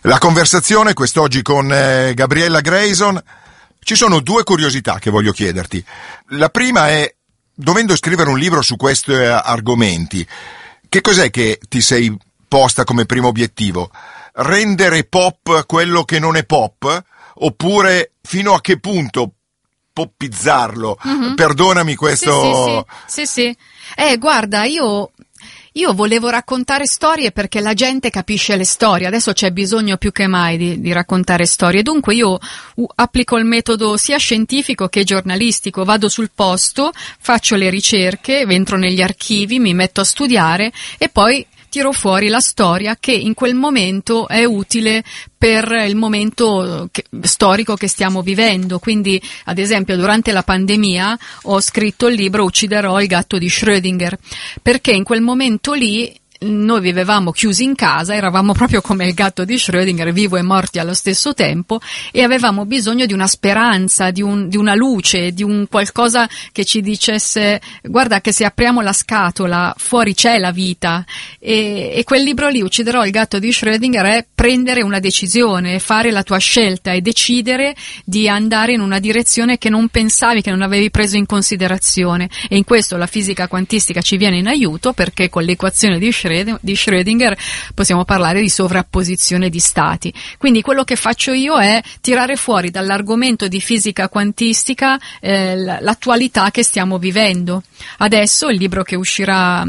La conversazione quest'oggi con Gabriella Grayson. Ci sono due curiosità che voglio chiederti. La prima è, dovendo scrivere un libro su questi argomenti, che cos'è che ti sei posta come primo obiettivo? Rendere pop quello che non è pop? Oppure fino a che punto poppizzarlo? Mm-hmm. Perdonami questo... Sì. Guarda, io volevo raccontare storie perché la gente capisce le storie, adesso c'è bisogno più che mai di raccontare storie, dunque io applico il metodo sia scientifico che giornalistico, vado sul posto, faccio le ricerche, entro negli archivi, mi metto a studiare e poi tiro fuori la storia che in quel momento è utile per il momento storico che stiamo vivendo. Quindi, ad esempio, durante la pandemia ho scritto il libro Ucciderò il gatto di Schrödinger, perché in quel momento lì noi vivevamo chiusi in casa, eravamo proprio come il gatto di Schrödinger, vivo e morti allo stesso tempo, e avevamo bisogno di una speranza, di una luce, di un qualcosa che ci dicesse guarda che se apriamo la scatola fuori c'è la vita, e quel libro lì, Ucciderò il gatto di Schrödinger, è prendere una decisione, fare la tua scelta e decidere di andare in una direzione che non pensavi, che non avevi preso in considerazione, e in questo la fisica quantistica ci viene in aiuto, perché con l'equazione di Schrödinger possiamo parlare di sovrapposizione di stati. Quindi quello che faccio io è tirare fuori dall'argomento di fisica quantistica l'attualità che stiamo vivendo. Adesso il libro che uscirà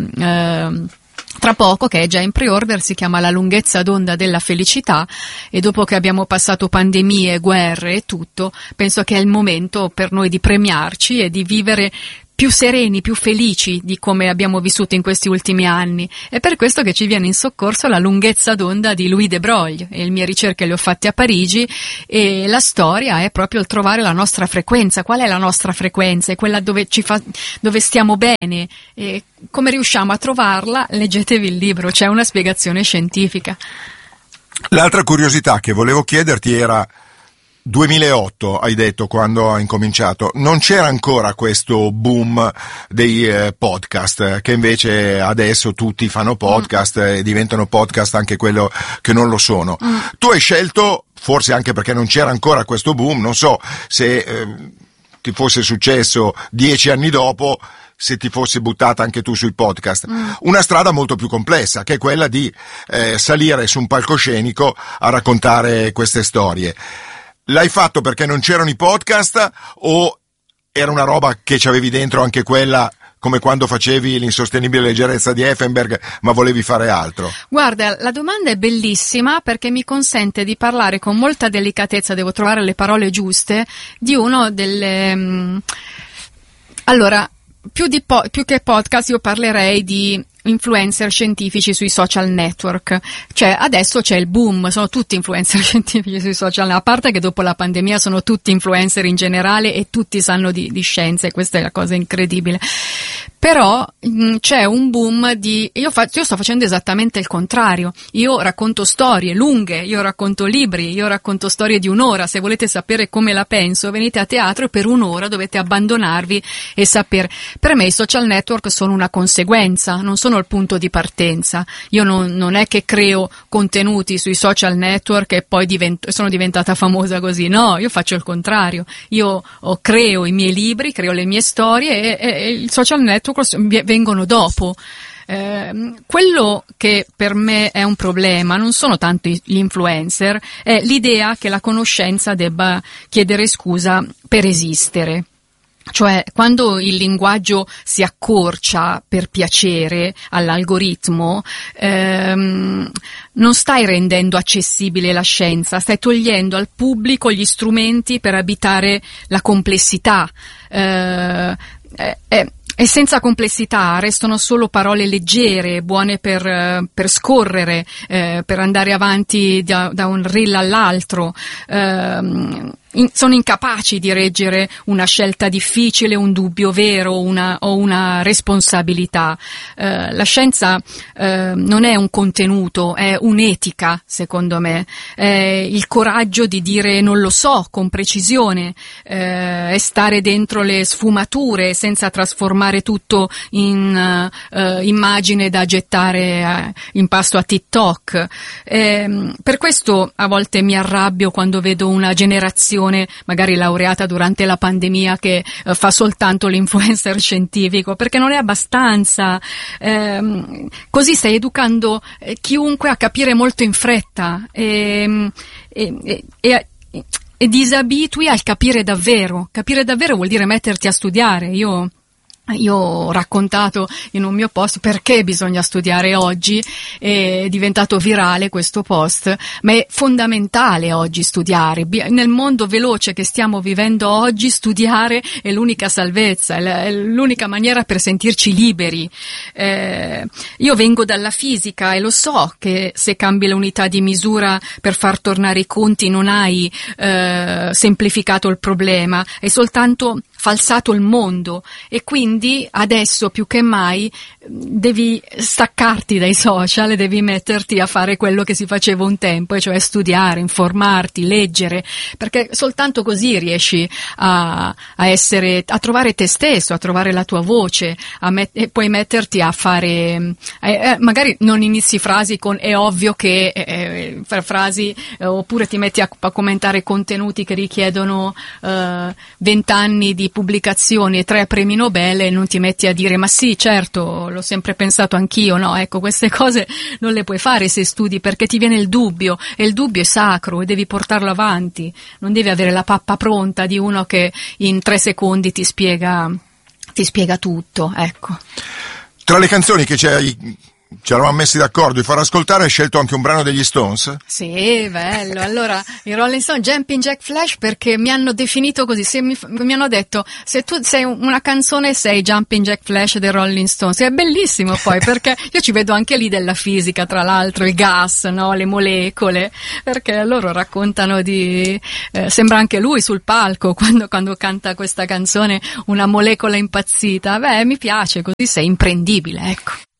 tra poco, che è già in pre-order, si chiama La lunghezza d'onda della felicità, e dopo che abbiamo passato pandemie, guerre e tutto, penso che è il momento per noi di premiarci e di vivere più sereni, più felici di come abbiamo vissuto in questi ultimi anni. È per questo che ci viene in soccorso La lunghezza d'onda di Louis de Broglie, e le mie ricerche le ho fatte a Parigi, e la storia è proprio il trovare la nostra frequenza. Qual è la nostra frequenza? È quella dove dove stiamo bene, e come riusciamo a trovarla? Leggetevi il libro, c'è una spiegazione scientifica. L'altra curiosità che volevo chiederti era: 2008 hai detto, quando hai incominciato, non c'era ancora questo boom dei podcast, che invece adesso tutti fanno podcast e diventano podcast anche quello che non lo sono. Tu hai scelto, forse anche perché non c'era ancora questo boom, non so se ti fosse successo 10 anni dopo, se ti fossi buttata anche tu sui podcast, una strada molto più complessa, che è quella di salire su un palcoscenico a raccontare queste storie. L'hai fatto perché non c'erano i podcast, o era una roba che c'avevi dentro anche quella, come quando facevi L'insostenibile leggerezza di Effenberg, ma volevi fare altro? Guarda, la domanda è bellissima perché mi consente di parlare con molta delicatezza, devo trovare le parole giuste, di uno delle... Allora, più che podcast io parlerei di influencer scientifici sui social network. Cioè adesso c'è il boom, sono tutti influencer scientifici sui social, a parte che dopo la pandemia sono tutti influencer in generale e tutti sanno di scienze, questa è la cosa incredibile. Però c'è un boom di... Io sto facendo esattamente il contrario. Io racconto storie lunghe, io racconto libri, io racconto storie di un'ora. Se volete sapere come la penso, venite a teatro e per un'ora dovete abbandonarvi e sapere. Per me i social network sono una conseguenza, non sono il punto di partenza. Io non è che creo contenuti sui social network e poi sono diventata famosa così. No, io faccio il contrario. Io creo i miei libri, creo le mie storie e il social network vengono dopo. Quello che per me è un problema non sono tanto gli influencer, è l'idea che la conoscenza debba chiedere scusa per esistere. Cioè, quando il linguaggio si accorcia per piacere all'algoritmo, non stai rendendo accessibile la scienza, stai togliendo al pubblico gli strumenti per abitare la complessità. E senza complessità restano solo parole leggere, buone per scorrere, per andare avanti da un reel all'altro. sono incapaci di reggere una scelta difficile, un dubbio vero o una responsabilità. La scienza non è un contenuto, è un'etica, secondo me. È il coraggio di dire non lo so con precisione, è stare dentro le sfumature senza trasformare tutto in immagine da gettare in pasto a TikTok. Per questo a volte mi arrabbio quando vedo una generazione magari laureata durante la pandemia che fa soltanto l'influencer scientifico, perché non è abbastanza. Così stai educando chiunque a capire molto in fretta e disabitui al capire davvero. Capire davvero vuol dire metterti a studiare. Io ho raccontato in un mio post perché bisogna studiare oggi, è diventato virale questo post, ma è fondamentale oggi studiare. Nel mondo veloce che stiamo vivendo oggi, studiare è l'unica salvezza, è l'unica maniera per sentirci liberi. Io vengo dalla fisica e lo so che se cambi l'unità di misura per far tornare i conti non hai semplificato il problema, hai soltanto falsato il mondo, e quindi adesso più che mai devi staccarti dai social e devi metterti a fare quello che si faceva un tempo, e cioè studiare, informarti, leggere, perché soltanto così riesci a trovare te stesso, a trovare la tua voce, e puoi metterti a fare, magari non inizi frasi con è ovvio che, frasi, oppure ti metti a commentare contenuti che richiedono 20 anni di pubblicazioni e 3 premi Nobel, e non ti metti a dire ma sì, certo, l'ho sempre pensato anch'io. No, ecco, queste cose non le puoi fare se studi, perché ti viene il dubbio, e il dubbio è sacro e devi portarlo avanti. Non devi avere la pappa pronta di uno che in 3 secondi ti spiega tutto, ecco. Tra le canzoni che ci eravamo messi d'accordo di far ascoltare, hai scelto anche un brano degli Stones? Sì, bello. Allora, i Rolling Stones, Jumping Jack Flash, perché mi hanno definito così, mi hanno detto, se tu sei una canzone sei Jumping Jack Flash dei Rolling Stones. È bellissimo poi, perché io ci vedo anche lì della fisica, tra l'altro, il gas, no? Le molecole, perché loro raccontano sembra anche lui sul palco quando canta questa canzone, una molecola impazzita. Beh, mi piace, così sei imprendibile, ecco.